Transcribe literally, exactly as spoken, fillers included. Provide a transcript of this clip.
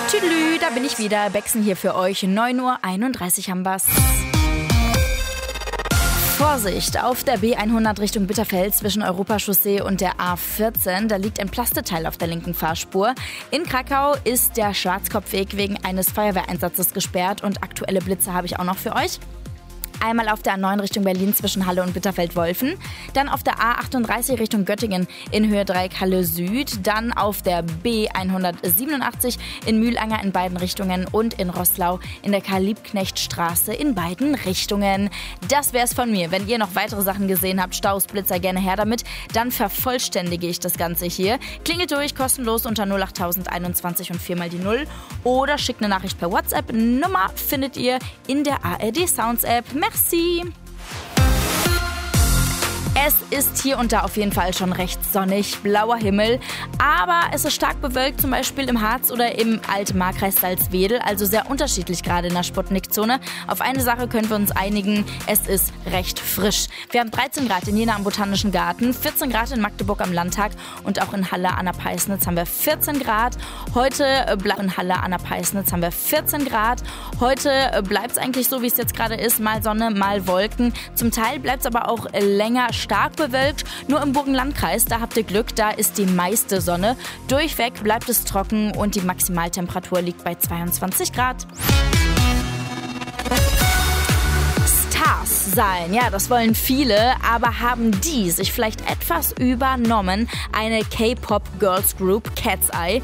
Tüdelü, da bin ich wieder. Bexen hier für euch. neun Uhr einunddreißig haben wir's. Vorsicht, auf der B hundert Richtung Bitterfeld zwischen Europachaussee und der A vierzehn. Da liegt ein Plasteteil auf der linken Fahrspur. In Krakau ist der Schwarzkopfweg wegen eines Feuerwehreinsatzes gesperrt und aktuelle Blitze habe ich auch noch für euch. Einmal auf der A neun Richtung Berlin zwischen Halle und Bitterfeld-Wolfen. Dann auf der A achtunddreißig Richtung Göttingen in Höhe Dreieck Halle Süd. Dann auf der B hundertsiebenundachtzig in Mühlanger in beiden Richtungen und in Roßlau in der Karl-Liebknecht-Straße in beiden Richtungen. Das wär's von mir. Wenn ihr noch weitere Sachen gesehen habt, Staus, Blitzer, gerne her damit. Dann vervollständige ich das Ganze hier. Klingelt durch, kostenlos unter null acht null null einundzwanzig und viermal die Null. Oder schickt eine Nachricht per WhatsApp. Nummer findet ihr in der A R D Sounds App. Merci! Es ist hier und da auf jeden Fall schon recht sonnig, blauer Himmel, aber es ist stark bewölkt, zum Beispiel im Harz oder im Altmarkreis Salzwedel, also sehr unterschiedlich gerade in der Sputnik-Zone. Auf eine Sache können wir uns einigen, es ist recht frisch. Wir haben dreizehn Grad in Jena am Botanischen Garten, vierzehn Grad in Magdeburg am Landtag und auch in Halle an der Peisnitz haben wir vierzehn Grad. Heute bleibt in Halle an der Peisnitz haben wir vierzehn Grad. Heute bleibt es eigentlich so, wie es jetzt gerade ist, mal Sonne, mal Wolken. Zum Teil bleibt es aber auch länger stark bewölkt. Nur im Burgenlandkreis, da habt ihr Glück, da ist die meiste Sonne. Durchweg bleibt es trocken und die Maximaltemperatur liegt bei zweiundzwanzig Grad. Stars sein, ja, das wollen viele, aber haben die sich vielleicht etwas übernommen? Eine K-Pop-Girls Group, Cat's Eye,